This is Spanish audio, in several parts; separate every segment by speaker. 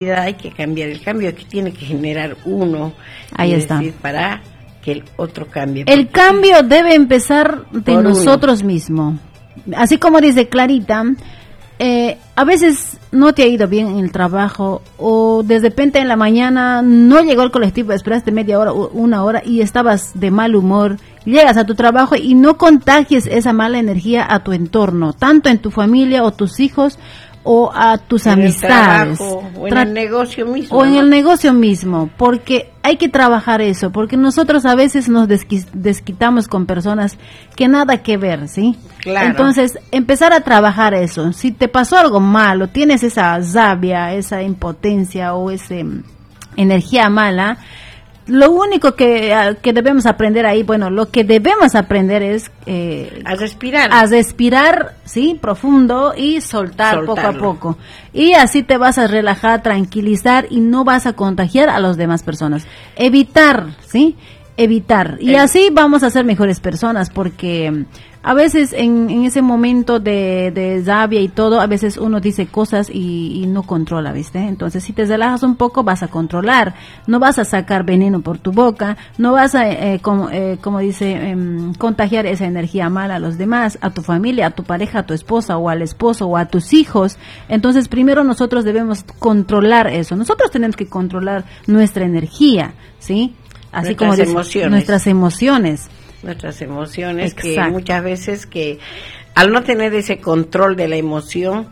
Speaker 1: hay que cambiar, el cambio que tiene que generar uno.
Speaker 2: Ahí está.
Speaker 1: Decir, para que el otro cambie.
Speaker 2: El cambio debe empezar de nosotros mismos. Así como dice Clarita, a veces no te ha ido bien en el trabajo o de repente en la mañana no llegó el colectivo, esperaste media hora o una hora y estabas de mal humor, llegas a tu trabajo y no contagies esa mala energía a tu entorno, tanto en tu familia o tus hijos o a tus amistades.
Speaker 1: O en el negocio mismo.
Speaker 2: O en el negocio mismo, porque hay que trabajar eso, porque nosotros a veces nos desquitamos con personas que nada que ver, ¿sí?
Speaker 1: Claro.
Speaker 2: Entonces, empezar a trabajar eso. Si te pasó algo malo, tienes esa rabia, esa impotencia o esa energía mala, lo único que debemos aprender ahí, lo que debemos aprender es a respirar, sí, profundo y soltarlo poco a poco. Y así te vas a relajar, tranquilizar y no vas a contagiar a las demás personas. Evitar, ¿sí? Evitar. Y así vamos a ser mejores personas porque a veces en ese momento de rabia y todo, a veces uno dice cosas y no controla, ¿viste? Entonces, si te relajas un poco, vas a controlar. No vas a sacar veneno por tu boca, no vas a, como dice, contagiar esa energía mala a los demás, a tu familia, a tu pareja, a tu esposa o al esposo o a tus hijos. Entonces, primero nosotros debemos controlar eso. Nosotros tenemos que controlar nuestra energía, ¿sí? Así como nuestras emociones.
Speaker 1: Nuestras emociones,
Speaker 2: Exacto.
Speaker 1: Que muchas veces que al no tener ese control de la emoción,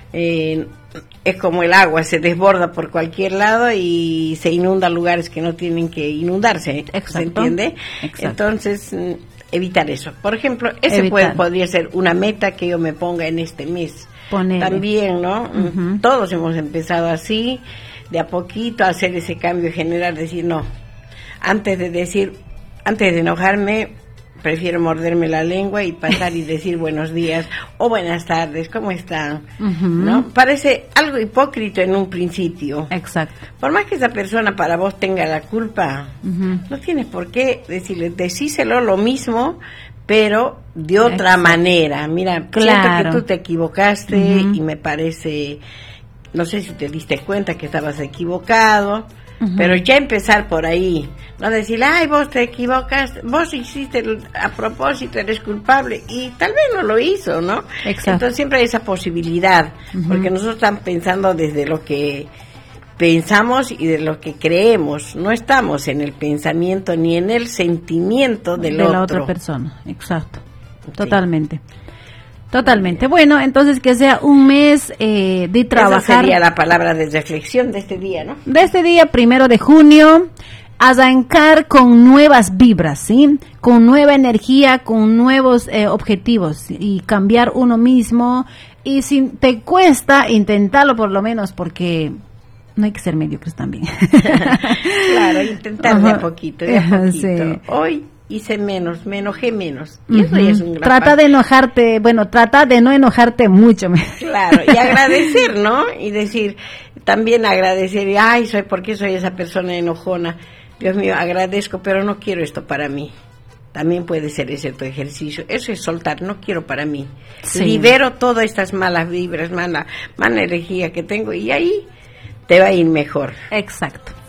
Speaker 1: es como el agua, se desborda por cualquier lado y se inunda lugares que no tienen que inundarse, ¿se entiende?
Speaker 2: Exacto.
Speaker 1: Entonces, evitar eso. Por ejemplo, podría ser una meta que yo me ponga en este mes. También, ¿no? Uh-huh. Todos hemos empezado así, de a poquito, a hacer ese cambio general, decir, no, antes de enojarme, prefiero morderme la lengua y pasar y decir buenos días o buenas tardes, ¿cómo están? Uh-huh. ¿No? Parece algo hipócrita en un principio.
Speaker 2: Exacto.
Speaker 1: Por más que esa persona para vos tenga la culpa, uh-huh, no tienes por qué decirle, decíselo lo mismo, pero de otra manera. Mira, siento que tú te equivocaste, uh-huh, y me parece, no sé si te diste cuenta que estabas equivocado. Uh-huh. Pero ya empezar por ahí, no decir, ay, vos te equivocas, vos hiciste a propósito, eres culpable, y tal vez no lo hizo, ¿no?
Speaker 2: Exacto.
Speaker 1: Entonces siempre hay esa posibilidad, uh-huh, porque nosotros estamos pensando desde lo que pensamos y de lo que creemos, no estamos en el pensamiento ni en el sentimiento de
Speaker 2: la otra persona. Exacto, sí. Totalmente. Bueno, entonces que sea un mes de trabajar.
Speaker 1: Esa sería la palabra de reflexión de este día, ¿no?
Speaker 2: De este día, 1 de junio, arrancar con nuevas vibras, ¿sí? Con nueva energía, con nuevos objetivos y cambiar uno mismo. Y si te cuesta, intentarlo por lo menos, porque no hay que ser mediocres también.
Speaker 1: Claro, intentar, uh-huh, de a poquito. Sí. Hoy hice menos, me enojé menos. Y eso ya es un gran
Speaker 2: Trata de enojarte, trata de no enojarte mucho.
Speaker 1: Claro, y agradecer, ¿no? Y decir, también agradecer, ¿por qué soy esa persona enojona? Dios mío, agradezco, pero no quiero esto para mí. También puede ser ese tu ejercicio. Eso es soltar, no quiero para mí. Sí. Libero todas estas malas vibras, mala energía que tengo y ahí te va a ir mejor.
Speaker 2: Exacto.